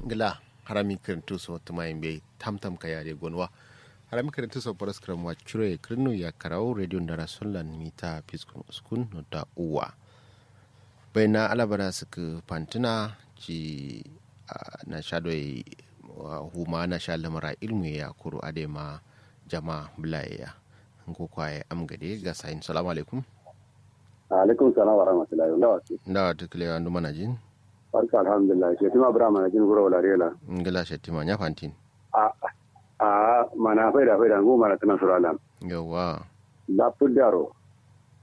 ngila harami kirintu so tumayin bai tamtam kaya de gonwa harami kirintu so paras kram wa chure kirnu ya karau radio ndara sunlan mita piskun uskun no da uwa baina alabara suka fantina ji na shadoi huma na sha lamara ilmu ya kuru adema jama bulaya ngo kwaye amgade ga sayin salamu alaikum. Alaikum salam wa rahmatullahi wa barakatuh. Da tukle andu manajin. Barka alhamdulillah. Shetima Ibrahim manajin gura wala rela. Ngila shetima nya fantin. Mana faida ngo mana tana suralam. Yawa. Da puddaro.